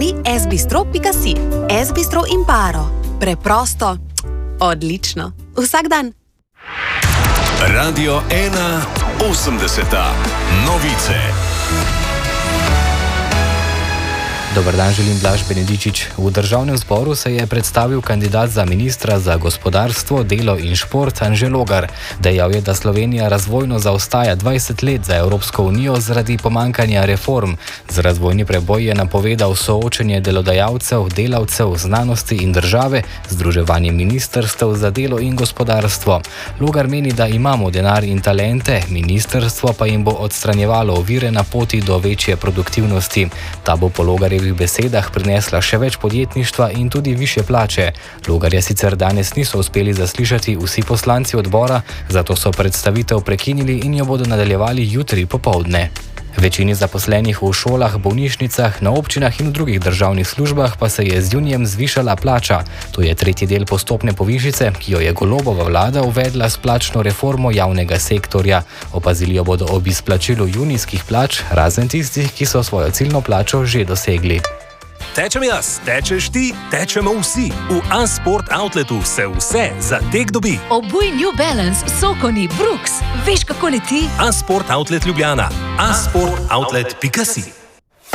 ali sbistro.si. Sbistro Imparo. Preprosto, odlično. Vsak dan. Radio 1 80. Novice. Dobar dan, želim Blaž Benedičič. V Državnem zboru se je predstavil kandidat za ministra za gospodarstvo, delo in šport Anže Logar. Dejal je, da Slovenija razvojno zaostaja 20 let za Evropsko unijo zaradi pomankanja reform. Za razvojni preboj je napovedal soočenje delodajalcev, delavcev, znanosti in države, združevanje ministrstev za delo in gospodarstvo. Logar meni, da imamo denar in talente, ministrstvo pa jim bo odstranjevalo ovire na poti do večje produktivnosti. Ta bo po Logarjevih besedah prinesla še več podjetništva in tudi višje plače. Logarja sicer danes niso uspeli zaslišati vsi poslanci odbora, zato so predstavitev prekinili in jo bodo nadaljevali jutri popoldne. Večini zaposlenih v šolah, bolnišnicah, na občinah in v drugih državnih službah pa se je z junijem zvišala plača. To je tretji del postopne povišice, ki jo je Golobova vlada uvedla s plačno reformo javnega sektorja. Opazili jo bodo ob izplačilu junijskih plač, razen tistih, ki so svojo ciljno plačo že dosegli. Tečem jaz, tečeš ti, tečemo vsi. V A-Sport Outletu se vse za tek dobi. Obuj New Balance, Sokoni, Brooks. Veš, kako leti? A-Sport Outlet Ljubljana. asportoutlet.si.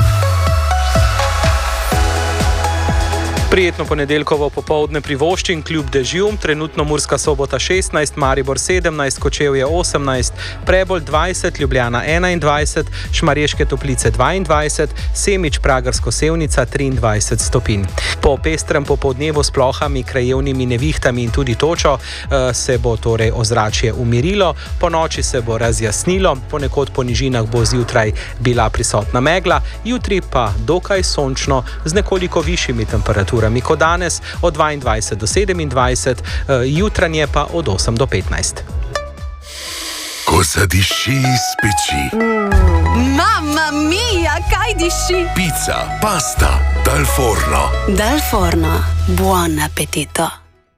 Prijetno ponedeljkovo popoldne privoščim kljub dežju, trenutno Murska Sobota 16, Maribor 17, Kočevje 18, Prebold 20, Ljubljana 21, Šmarješke Toplice 22, Semič, Pragersko Sevnica 23 stopinj. Po pestrem popoldnevu s plohami, krajevnimi nevihtami in tudi točo se bo torej ozračje umirilo, po noči se bo razjasnilo, ponekod po nižinah bo zjutraj bila prisotna megla, jutri pa dokaj sončno z nekoliko višjimi temperaturami kot danes, od 22 do 27, jutranje pa od 8 do 15. Ko zadiši iz peči. Mamma mia, kaj diši? Pica, pasta, dal forno. Dal forno. Buon appetito.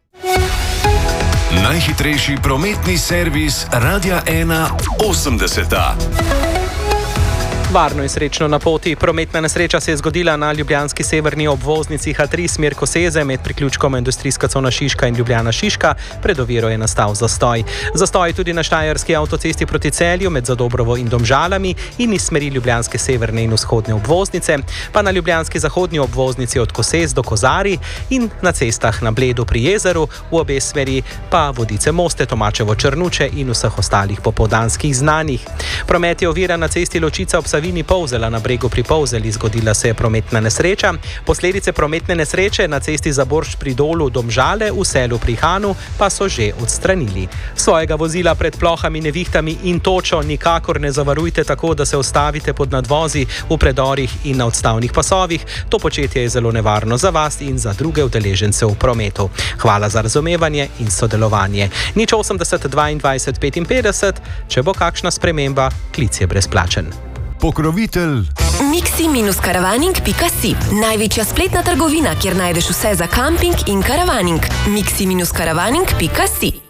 Najhitrejši prometni servis Radia 1 80. Varno in srečno na poti. Prometna nesreča se je zgodila na ljubljanski severni obvoznici H3 smer Koseze med priključkom industrijska cona Šiška in Ljubljana Šiška. Pred oviro je nastal zastoj. Zastoj tudi na štajerski avtocesti proti Celju med Zadobrovo in Domžalami in iz smeri ljubljanske severne in vzhodne obvoznice, pa na ljubljanski zahodni obvoznici od Kosez do Kozari in na cestah na Bledu pri jezeru, v obe smeri pa Vodice Moste, Tomačevo Črnuče in vseh ostalih popoldanskih znanih. Promet je oviran na cesti Ločica ob Savini Polzela na Bregu pri Polzeli. Zgodila se je prometna nesreča. Posledice prometne nesreče na cesti Zaboršč pri Dolu Domžale v Selu pri Hanu pa so že odstranili. Svojega vozila pred plohami, nevihtami in točo nikakor ne zavarujte tako, da se ustavite pod nadvozi, v predorih in na odstavnih pasovih. To početje je zelo nevarno za vas in za druge udeležence v prometu. Hvala za razumevanje in sodelovanje. 080 22 55, če bo kakšna sprememba, klic je brezplačen. Pokrovitelj Mixi-karavaning.si. Največja spletna trgovina, kjer najdeš vse za kamping in karavaning. Mixi-karavaning.si.